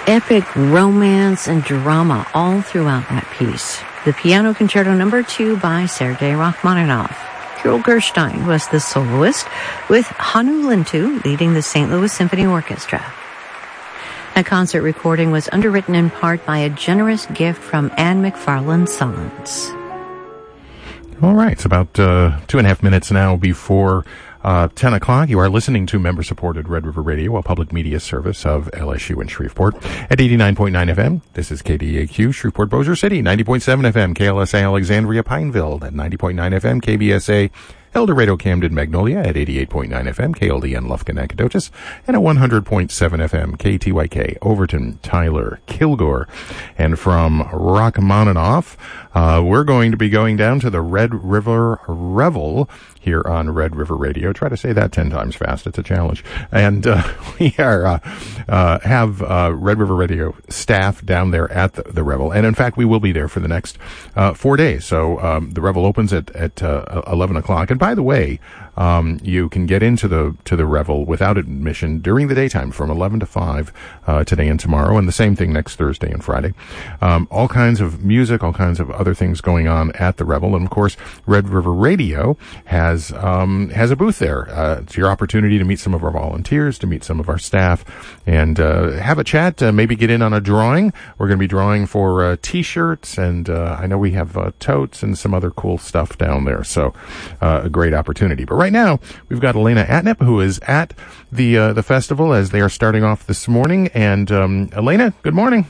epic romance and drama all throughout that piece. The Piano Concerto No. 2 by Sergei Rachmaninoff. Kirill Gerstein was the soloist, with Hannu Lintu leading the St. Louis Symphony Orchestra. That concert recording was underwritten in part by a generous gift from Anne McFarland Sons. All right, it's about 2.5 minutes now before 10 o'clock. You are listening to member-supported Red River Radio, a public media service of LSU in Shreveport. At 89.9 FM, this is KDAQ, Shreveport, Bossier City, 90.7 FM, KLSA Alexandria, Pineville, at 90.9 FM, KBSA El Dorado, Camden, Magnolia, at 88.9 FM, KLDN, Lufkin, Nacogdoches, and at 100.7 FM, KTYK, Overton, Tyler, Kilgore. And from Rachmaninoff, we're going to be going down to the Red River Revel here on Red River Radio. Try to say that 10 times fast. It's a challenge. And we have Red River Radio staff down there at the Revel. And in fact, we will be there for the next 4 days. So the Revel opens at 11 o'clock. And by the way, you can get into the Revel without admission during the daytime from 11 to 5 today and tomorrow, and the same thing next Thursday and Friday. All kinds of music, all kinds of other things going on at the Revel. And of course, Red River Radio has a booth there. It's your opportunity to meet some of our volunteers, to meet some of our staff, and have a chat, maybe get in on a drawing. We're going to be drawing for T-shirts, and I know we have totes and some other cool stuff down there, so a great opportunity. But right now, we've got Elena Atnip, who is at the festival as they are starting off this morning. And Elena, good morning.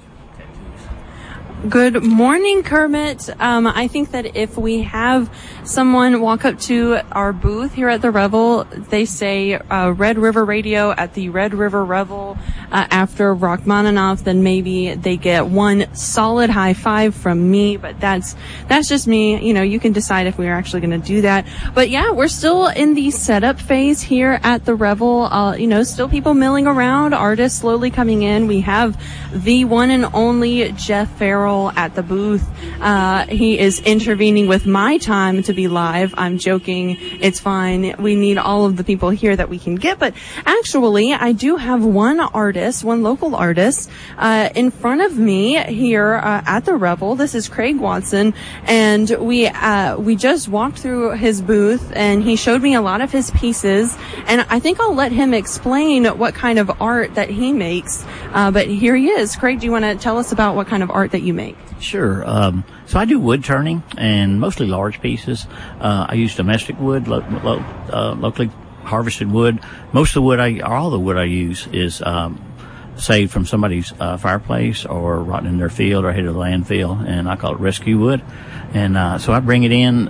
Good morning, Kermit. I think that if we have someone walk up to our booth here at the Revel, they say Red River Radio at the Red River Revel after Rachmaninoff, then maybe they get one solid high five from me. But that's just me. You know, you can decide if we're actually going to do that. But yeah, we're still in the setup phase here at the Revel. Still people milling around, artists slowly coming in. We have the one and only Jeff Farrell at the booth. He is intervening with my time to be live. I'm joking. It's fine. We need all of the people here that we can get. But actually, I do have one local artist, in front of me here at the Revel. This is Craig Watson, and we just walked through his booth, and he showed me a lot of his pieces, and I think I'll let him explain what kind of art that he makes. But here he is. Craig, do you want to tell us about what kind of art that you make? Sure. So I do wood turning and mostly large pieces. I use domestic wood, locally harvested wood. Most of the wood all the wood I use is saved from somebody's fireplace or rotting in their field or headed to the landfill, and I call it rescue wood. And so I bring it in,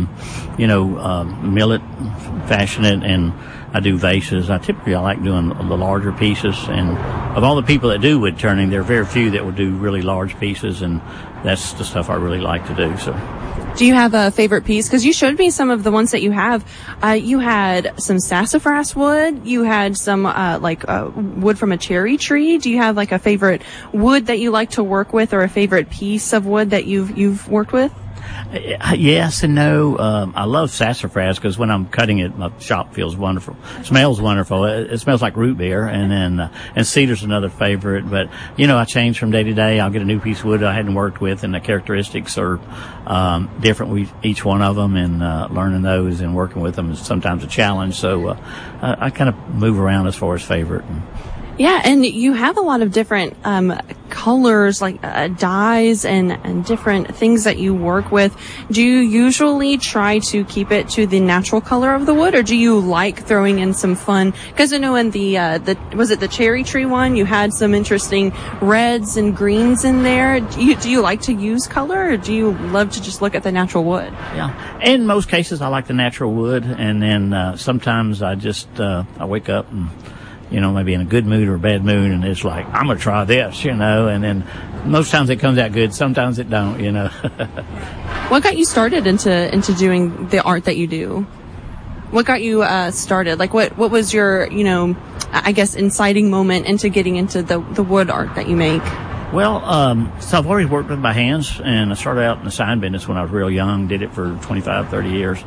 mill it, fashion it, and I do vases. I like doing the larger pieces, and of all the people that do wood turning, there are very few that will do really large pieces, and that's the stuff I really like to do. So, do you have a favorite piece? Because you showed me some of the ones that you have. You had some sassafras wood. You had some wood from a cherry tree. Do you have like a favorite wood that you like to work with, or a favorite piece of wood that you've worked with? Yes and no. I love sassafras because when I'm cutting it, my shop feels wonderful. Smells wonderful. It smells like root beer. And cedar's another favorite. But, I change from day to day. I'll get a new piece of wood I hadn't worked with, and the characteristics are different with each one of them. And learning those and working with them is sometimes a challenge. So I kind of move around as far as favorite. Yeah, and you have a lot of different colors, like dyes and different things that you work with. Do you usually try to keep it to the natural color of the wood, or do you like throwing in some fun? Because I know in was it the cherry tree one, you had some interesting reds and greens in there. Do you like to use color, or do you love to just look at the natural wood? Yeah, in most cases I like the natural wood, and then sometimes I just I wake up and maybe in a good mood or a bad mood, and it's like, I'm going to try this, and then most times it comes out good, sometimes it don't, What got you started into doing the art that you do? What got you started? Like, what was your, inciting moment into getting into the wood art that you make? Well, so I've always worked with my hands, and I started out in the sign business when I was real young, did it for 25, 30 years.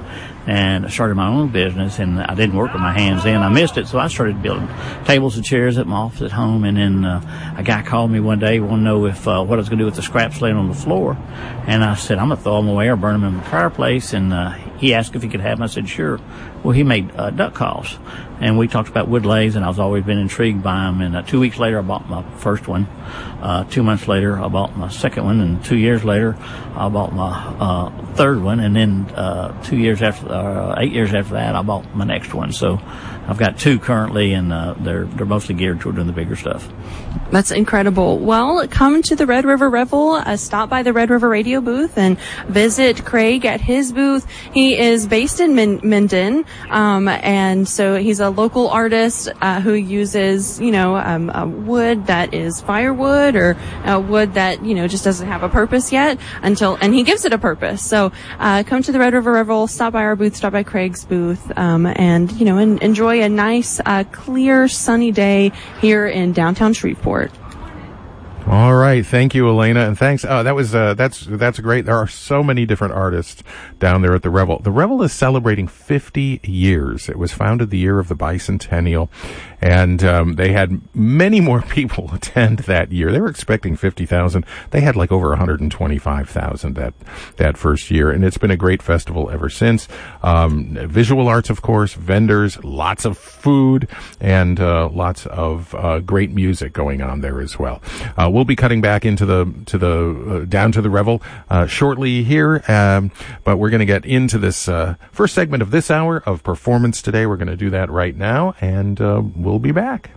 and I started my own business, and I didn't work with my hands then. I missed it, so I started building tables and chairs at my office at home, and then a guy called me one day, wanted to know if what I was going to do with the scraps laying on the floor, and I said, I'm going to throw them away or burn them in the fireplace, and he asked if he could have them. I said, sure. Well, he made duck calls, and we talked about wood lathes, and I've always been intrigued by them, and 2 weeks later, I bought my first one. 2 months later, I bought my second one, and 2 years later, I bought my third one, and then 8 years after that, I bought my next one. So I've got two currently, and they're mostly geared toward doing the bigger stuff. That's incredible. Well, come to the Red River Revel, stop by the Red River Radio booth, and visit Craig at his booth. He is based in Minden, and so he's a local artist who uses, wood that is firewood or wood that, just doesn't have a purpose yet and he gives it a purpose. So come to the Red River Revel, stop by our booth, stop by Craig's booth, and enjoy a nice, clear, sunny day here in downtown Shreveport. All right, thank you, Elena, and thanks. That's great. There are so many different artists down there at the Revel. The Revel is celebrating 50 years. It was founded the year of the bicentennial, and they had many more people attend that year. They were expecting 50,000. They had like over 125,000 that first year, and it's been a great festival ever since. Visual arts, of course, vendors, lots of food, and lots of great music going on there as well. We'll be cutting back into down to the Revel shortly here, but we're going to get into this first segment of this hour of Performance Today. We're going to do that right now, and we'll be back.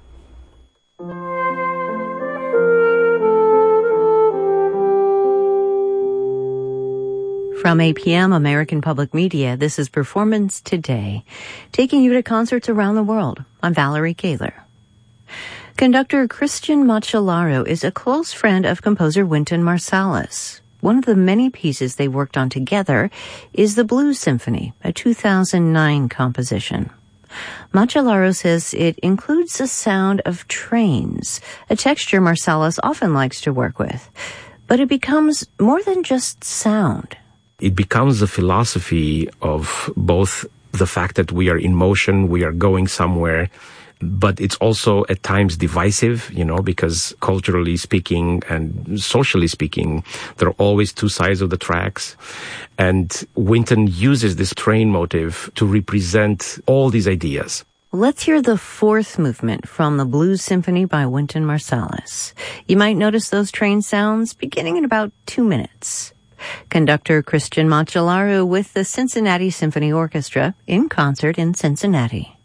From APM, American Public Media, this is Performance Today, taking you to concerts around the world. I'm Valerie Kaler. Conductor Christian Macellaro is a close friend of composer Wynton Marsalis. One of the many pieces they worked on together is the Blues Symphony, a 2009 composition. Macellaro says it includes the sound of trains, a texture Marsalis often likes to work with. But it becomes more than just sound. It becomes a philosophy of both the fact that we are in motion, we are going somewhere, but it's also at times divisive, because culturally speaking and socially speaking, there are always two sides of the tracks. And Wynton uses this train motive to represent all these ideas. Let's hear the fourth movement from the Blues Symphony by Wynton Marsalis. You might notice those train sounds beginning in about 2 minutes. Conductor Christian Macellaro with the Cincinnati Symphony Orchestra in concert in Cincinnati.